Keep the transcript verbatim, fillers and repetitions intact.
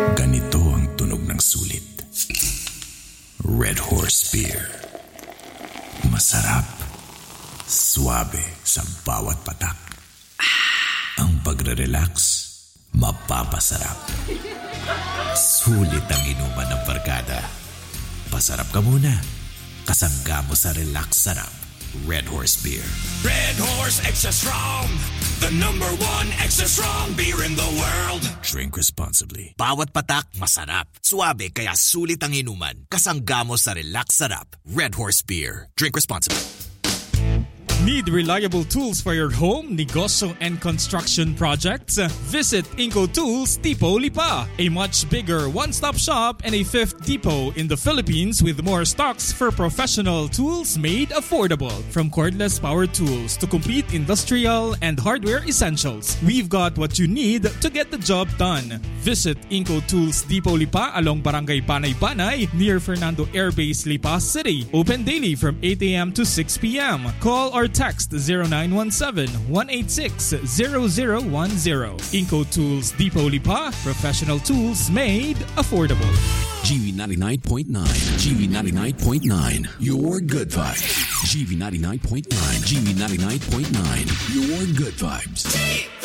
Ganito ang tunog ng sulit. Red Horse Beer. Masarap. Suabe sa bawat patak. Ang pagre-relax, mapapasarap. Sulit ang inuman ng barkada. Pasarap ka muna. Kasangga mo sa relax sarap. Red Horse Beer. Red Horse Extra Strong, the number one extra strong beer in the world. Drink responsibly. Bawat patak, masarap. Suabe, kaya sulit ang inuman. Kasangga mo sa relax sarap. Red Horse Beer. Drink responsibly. Need reliable tools for your home, negosyo, and construction projects? Visit Inco Tools Depot Lipa, a much bigger one-stop shop and a fifth depot in the Philippines with more stocks for professional tools made affordable. From cordless power tools to complete industrial and hardware essentials, we've got what you need to get the job done. Visit Inco Tools Depot Lipa along Barangay Banay-Banay near Fernando Air Base, Lipa City. Open daily from eight a.m. to six p.m. Call or text zero nine one seven, one eight six, zero zero one zero. Inco Tools Depot Lipa, professional tools made affordable. G V ninety-nine point nine. G V ninety-nine point nine. Your good vibes. G V ninety-nine point nine. G V ninety-nine point nine. Your good vibes.